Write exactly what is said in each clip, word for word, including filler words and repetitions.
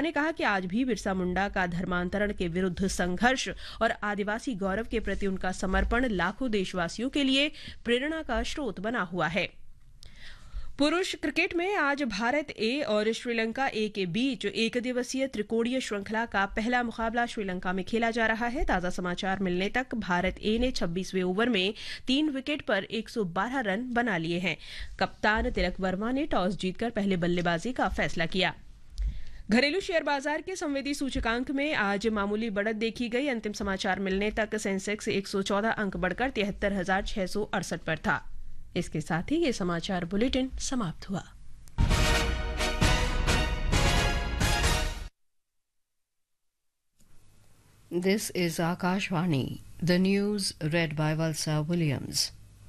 ने कहा कि आज भी बिरसा मुंडा का धर्मांतरण के विरुद्ध संघर्ष और आदिवासी गौरव के प्रति उनका समर्पण लाखों देशवासियों के लिए प्रेरणा का स्रोत बना हुआ है। पुरुष क्रिकेट में आज भारत ए और श्रीलंका ए के बीच एक दिवसीय त्रिकोणीय श्रृंखला का पहला मुकाबला श्रीलंका में खेला जा रहा है। ताज़ा समाचार मिलने तक भारत ए ने छब्बीसवें ओवर में तीन विकेट पर एक सौ बारह रन बना लिए हैं। कप्तान तिलक वर्मा ने टॉस जीतकर पहले बल्लेबाजी का फैसला किया। घरेलू शेयर बाजार के संवेदी सूचकांक में आज मामूली बढ़त देखी गई। अंतिम समाचार मिलने तक सेंसेक्स एक सौ चौदह अंक बढ़कर तिहत्तर हजार छह सौ अड़सठ पर था। इसके साथ ही ये समाचार बुलेटिन समाप्त हुआ। This is Akashvani. The news read by Valsa Williams.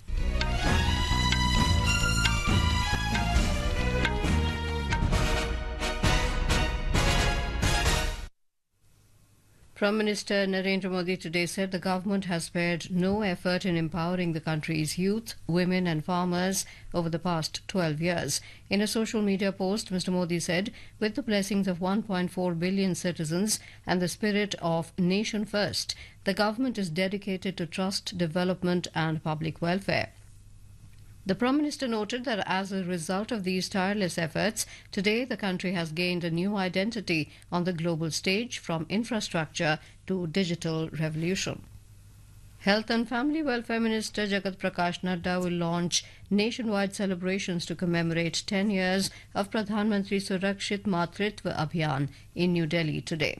Prime Minister Narendra Modi today said the government has spared no effort in empowering the country's youth, women and farmers over the past twelve years. In a social media post, Mister Modi said, with the blessings of one point four billion citizens and the spirit of nation first, the government is dedicated to trust, development and public welfare. The Prime Minister noted that as a result of these tireless efforts, today the country has gained a new identity on the global stage, from infrastructure to digital revolution. Health and Family Welfare Minister Jagat Prakash Nadda will launch nationwide celebrations to commemorate ten years of Pradhan Mantri Surakshit Matritva Abhiyan in New Delhi today.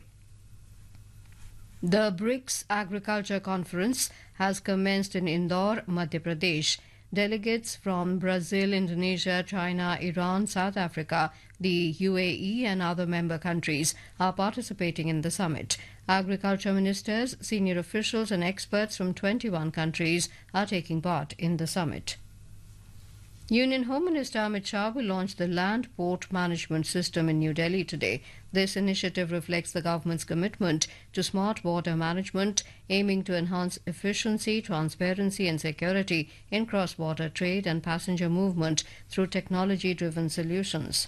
The BRICS Agriculture Conference has commenced in Indore, Madhya Pradesh. Delegates from Brazil, Indonesia, China, Iran, South Africa, the U A E and other member countries are participating in the summit. Agriculture ministers, senior officials and experts from twenty-one countries are taking part in the summit. Union Home Minister Amit Shah will launch the Land Port Management System in New Delhi today. This initiative reflects the government's commitment to smart border management, aiming to enhance efficiency, transparency and security in cross-border trade and passenger movement through technology-driven solutions.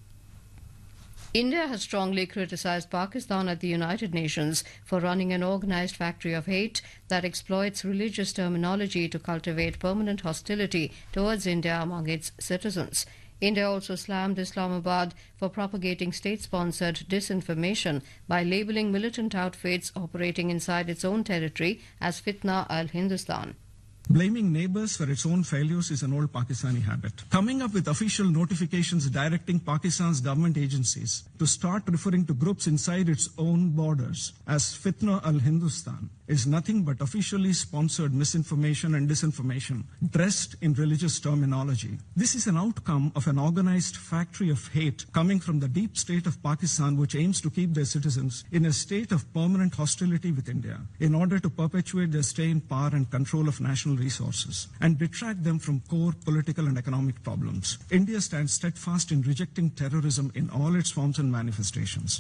India has strongly criticized Pakistan at the United Nations for running an organized factory of hate that exploits religious terminology to cultivate permanent hostility towards India among its citizens. India also slammed Islamabad for propagating state-sponsored disinformation by labeling militant outfits operating inside its own territory as Fitna al-Hindustan. Blaming neighbors for its own failures is an old Pakistani habit. Coming up with official notifications directing Pakistan's government agencies to start referring to groups inside its own borders as Fitna al-Hindustan is nothing but officially sponsored misinformation and disinformation dressed in religious terminology. This is an outcome of an organized factory of hate coming from the deep state of Pakistan, which aims to keep their citizens in a state of permanent hostility with India in order to perpetuate their stay in power and control of national resources and detract them from core political and economic problems. India stands steadfast in rejecting terrorism in all its forms and manifestations.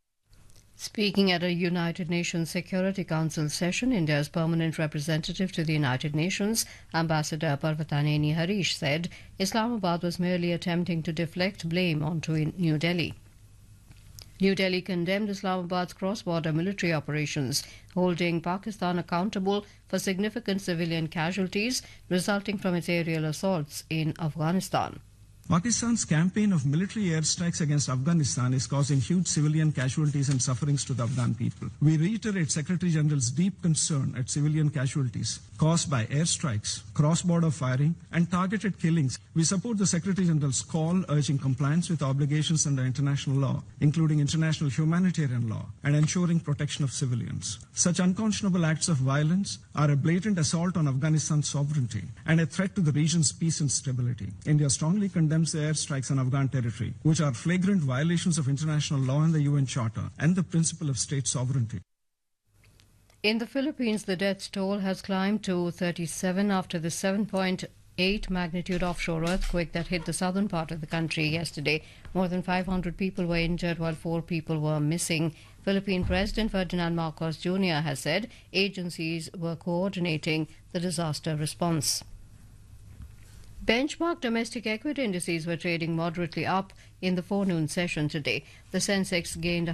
Speaking at a United Nations Security Council session, India's permanent representative to the United Nations, Ambassador Parvataneni Harish, said Islamabad was merely attempting to deflect blame onto New Delhi. New Delhi condemned Islamabad's cross-border military operations, holding Pakistan accountable for significant civilian casualties resulting from its aerial assaults in Afghanistan. Pakistan's campaign of military airstrikes against Afghanistan is causing huge civilian casualties and sufferings to the Afghan people. We reiterate Secretary General's deep concern at civilian casualties caused by airstrikes, cross-border firing, and targeted killings. We support the Secretary General's call urging compliance with obligations under international law, including international humanitarian law, and ensuring protection of civilians. Such unconscionable acts of violence are a blatant assault on Afghanistan's sovereignty and a threat to the region's peace and stability. India strongly condemns the airstrikes on Afghan territory, which are flagrant violations of international law and the U N Charter and the principle of state sovereignty. In the Philippines, the death toll has climbed to thirty-seven after the seven point eight magnitude offshore earthquake that hit the southern part of the country yesterday. More than five hundred people were injured while four people were missing. Philippine President Ferdinand Marcos Junior has said agencies were coordinating the disaster response. Benchmark domestic equity indices were trading moderately up in the forenoon session today. The Sensex gained